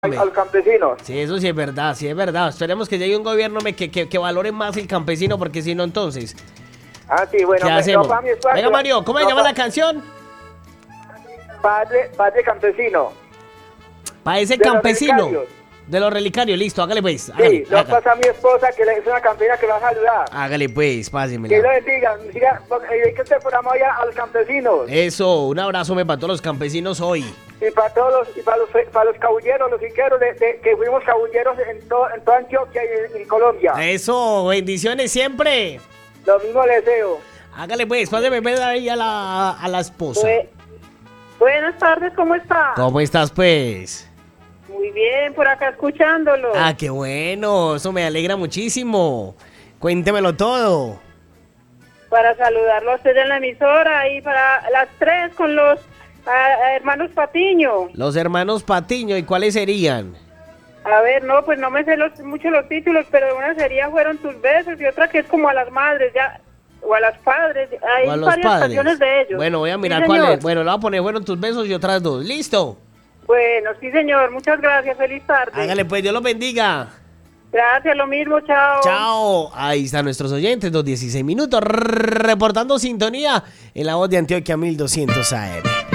a los campesinos. Sí, eso sí es verdad, sí es verdad. Esperemos que llegue un gobierno que valore más el campesino, porque si no, entonces, Ah, sí, bueno. ¿qué hacemos? No, Venga, Mario, ¿cómo se llama la canción? Padre campesino. Para ese De los campesino. relicarios. De los relicarios, listo, hágale pues. Sí, Hágale, lo pasa a mi esposa, que es una campesina que lo va a saludar. hágale pues, Que pásemela. lo bendiga. Hay que este programa hoy a los campesinos. Eso, un abrazo para todos los campesinos hoy. Y para todos para los cabulleros, los finqueros, que fuimos cabulleros en toda Antioquia y en Colombia. Eso, bendiciones siempre. Lo mismo les deseo. Hágale pues, páseme ver ahí a la esposa. Buenas tardes, ¿cómo está? ¿Cómo estás pues? Muy bien, por acá escuchándolo. Ah, qué bueno, eso me alegra muchísimo. Cuéntemelo todo. Para saludarlo a usted en la emisora y para las tres con los hermanos Patiño. Los hermanos Patiño, ¿y cuáles serían? A ver, no, pues no me sé mucho los títulos, pero una sería Fueron tus besos y otra que es como a las madres, ya, o a las padres. Hay O a los varias padres. canciones de ellos. Bueno, voy a Sí, mirar cuál señor. es. Bueno, le voy a poner Fueron tus besos y otras dos. ¿Listo? Bueno, sí, señor, muchas gracias, feliz tarde. Hágale pues, Dios los bendiga. Gracias, lo mismo, chao. Chao. Ahí están nuestros oyentes, 2:16 minutos, reportando sintonía en la voz de Antioquia 1200 AM.